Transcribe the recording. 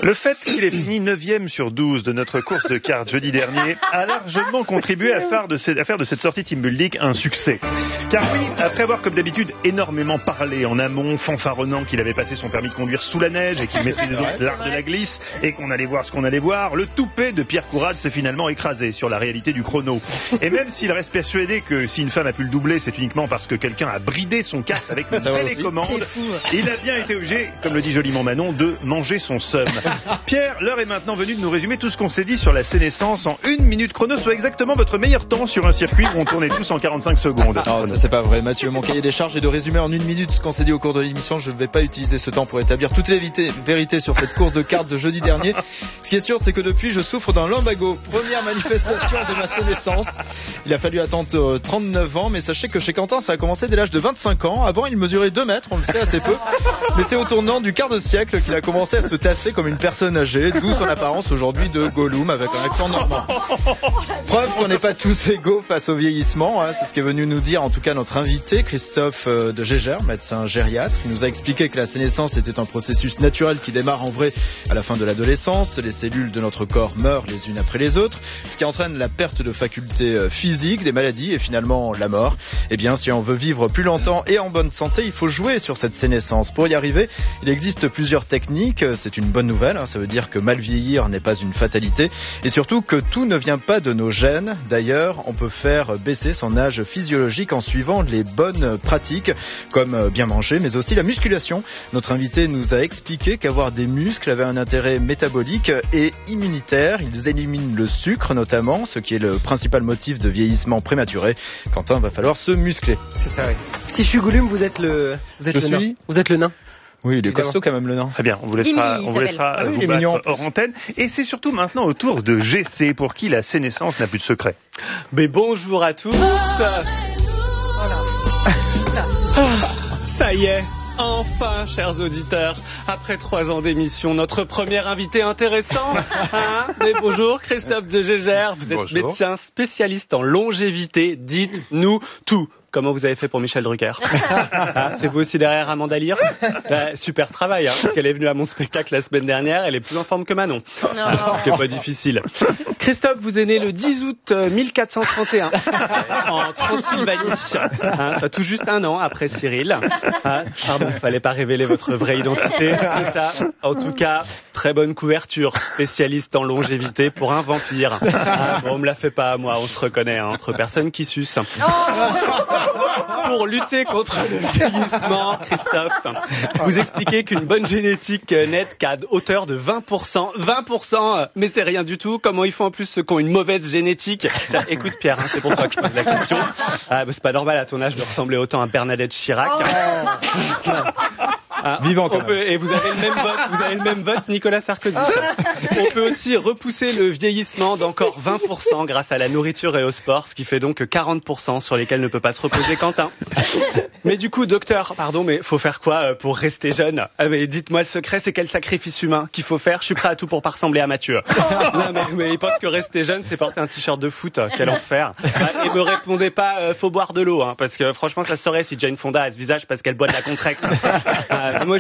Le fait qu'il ait fini 9e sur 12 de notre course de cartes jeudi dernier a largement contribué à faire de cette sortie Team Building un succès. Car oui, après avoir comme d'habitude énormément parlé en amont, fanfaronnant qu'il avait passé son permis de conduire sous la neige et qu'il maîtrisait donc l'art de la glisse et qu'on allait voir ce qu'on allait voir, le toupet de Pierre Courade s'est finalement écrasé sur la réalité du chrono. Et même s'il reste persuadé que si une femme a pu le doubler, c'est uniquement parce que quelqu'un a bridé son kart avec une télécommande, il a bien été obligé, comme le dit joliment Manon, de manger son seum. Pierre, l'heure est maintenant venue de nous résumer tout ce qu'on s'est dit sur la sénescence en 1 minute chrono, soit exactement votre meilleur temps sur un circuit où on tournait tous en 45 secondes. Non, ça c'est pas vrai, Mathieu. Mon cahier des charges est de résumer en 1 minute ce qu'on s'est dit au cours de l'émission. Je ne vais pas utiliser ce temps pour établir toutes les vérités sur cette course de cartes de jeudi dernier. Ce qui est sûr, c'est que depuis, je souffre d'un lumbago. Première manifestation de ma sénescence. Il a fallu attendre 39 ans, mais sachez que chez Quentin, ça a commencé dès l'âge de 25 ans. Avant, il mesurait 2 mètres, on le sait assez peu. Mais c'est au tournant du quart de siècle qu'il a commencé à se tasser comme une personne âgée, d'où son apparence aujourd'hui de Gollum avec un accent normand. Preuve qu'on n'est pas tous égaux face au vieillissement, hein. C'est ce qu'est venu nous dire en tout cas notre invité, Christophe de Gégère, médecin gériatre. Il nous a expliqué que la sénescence était un processus naturel qui démarre en vrai à la fin de l'adolescence. Les cellules de notre corps meurent les unes après les autres, ce qui entraîne la perte de facultés physiques, des maladies et finalement la mort. Eh bien, si on veut vivre plus longtemps et en bonne santé, il faut jouer sur cette sénescence. Pour y arriver, il existe plusieurs techniques. C'est une bonne nouvelle, hein. Ça veut dire que mal vieillir n'est pas une fatalité et surtout que tout ne vient pas de nos gènes. D'ailleurs, on peut faire baisser son âge physiologique en suivant les bonnes pratiques comme bien manger, mais aussi la musculation. Notre invité nous a expliqué qu'avoir des muscles avait un intérêt métabolique et immunitaire. Ils éliminent le sucre notamment, ce qui est le principal motif de vieillissement prématuré. Quentin, va falloir se muscler. C'est ça, oui. Si je suis Gollum, vous êtes le nain. Vous êtes le nain. Oui, il est costaud quand même le nain. Très bien, on vous laissera vous battre hors antenne. Et c'est surtout maintenant au tour de GC pour qui la sénescence n'a plus de secret. Mais bonjour à tous. Ça y est. Enfin, chers auditeurs, après 3 ans d'émission, notre premier invité intéressant. Mais bonjour, Christophe de Gégère. Vous êtes médecin spécialiste en longévité. Dites-nous tout. Comment vous avez fait pour Michel Drucker? C'est vous aussi derrière Amanda Lear? Super travail, hein, parce qu'elle est venue à mon spectacle la semaine dernière, elle est plus en forme que Manon. Ce qui est pas difficile. Christophe, vous êtes né le 10 août 1431 en Transylvanie. Soit tout juste 1 an après Cyril. Pardon, fallait pas révéler votre vraie identité, c'est ça. En tout cas, très bonne couverture, spécialiste en longévité pour un vampire. Bon, on me la fait pas à moi, on se reconnaît, hein, entre personnes qui sucent. Pour lutter contre le vieillissement, Christophe, vous expliquez qu'une bonne génétique n'est qu'à hauteur de 20%. 20%, mais c'est rien du tout. Comment ils font en plus ceux qui ont une mauvaise génétique? Écoute Pierre, hein, c'est pour toi que je pose la question. C'est pas normal à ton âge de ressembler autant à Bernadette Chirac. Vivant quand même. Et vous avez le même vote, Nicolas Sarkozy. On peut aussi repousser le vieillissement d'encore 20% grâce à la nourriture et au sport, ce qui fait donc 40% sur lesquels ne peut pas se reposer Quentin. Mais du coup, docteur, pardon, mais faut faire quoi pour rester jeune? Mais dites-moi le secret, c'est quel sacrifice humain qu'il faut faire? Je suis prêt à tout pour pas ressembler à Mathieu. Non, mais il pense que rester jeune, c'est porter un t-shirt de foot. Quel enfer. Et me répondez pas, faut boire de l'eau, hein, parce que franchement, ça se saurait si Jane Fonda a ce visage parce qu'elle boit de la Contrex. Moi,